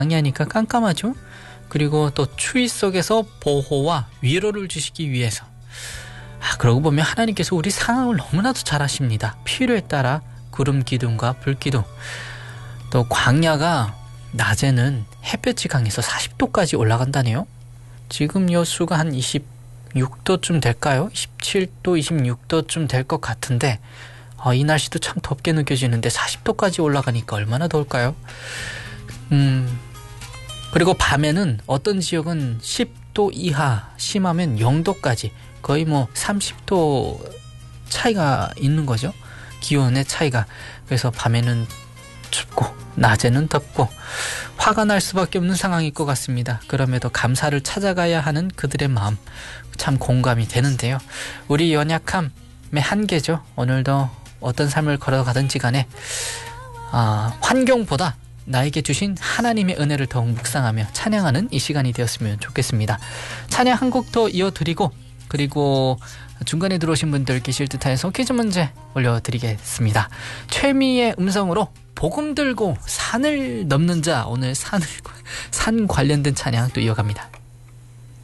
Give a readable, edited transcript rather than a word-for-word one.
광야니까 깜깜하죠. 그리고 또 추위 속에서 보호와 위로를 주시기 위해서. 그러고 보면 하나님께서 우리 상황을 너무나도 잘 아십니다. 필요에 따라 구름 기둥과 불 기둥. 또 광야가 낮에는 햇볕이 강해서 40도까지 올라간다네요. 지금 여수가 한 26도쯤 될까요? 27도, 26도쯤 될 것 같은데 이 날씨도 참 덥게 느껴지는데 40도까지 올라가니까 얼마나 더울까요? 그리고 밤에는 어떤 지역은 10도 이하, 심하면 0도까지 거의 30도 차이가 있는 거죠. 기온의 차이가. 그래서 밤에는 춥고 낮에는 덥고 화가 날 수밖에 없는 상황일 것 같습니다. 그럼에도 감사를 찾아가야 하는 그들의 마음 참 공감이 되는데요. 우리 연약함의 한계죠. 오늘도 어떤 삶을 걸어가든지 간에 환경보다 나에게 주신 하나님의 은혜를 더욱 묵상하며 찬양하는 이 시간이 되었으면 좋겠습니다. 찬양 한 곡 더 이어드리고 그리고 중간에 들어오신 분들 계실 듯해서 퀴즈 문제 올려드리겠습니다. 최미의 음성으로 복음 들고 산을 넘는 자, 오늘 산 관련된 찬양 또 이어갑니다.